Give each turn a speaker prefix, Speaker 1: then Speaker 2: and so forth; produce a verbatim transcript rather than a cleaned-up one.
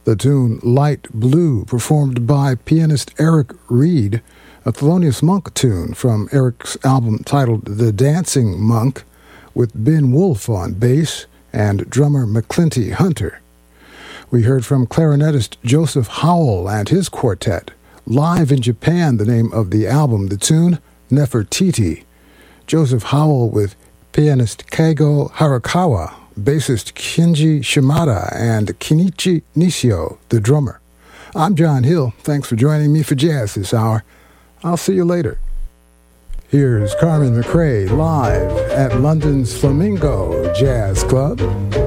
Speaker 1: The tune Light Blue, performed by pianist Eric Reed, a Thelonious Monk tune from Eric's album titled The Dancing Monk, with Ben Wolfe on bass and drummer McClinty Hunter. We heard from clarinetist Joseph Howell and his quartet. Live in Japan, the name of the album, the tune Nefertiti. Joseph Howell with pianist Keigo Harakawa, bassist Kenji Shimada, and Kenichi Nishio, the drummer. I'm John Hill. Thanks for joining me for jazz this hour. I'll see you later. Here's Carmen McRae live at London's Flamingo Jazz Club.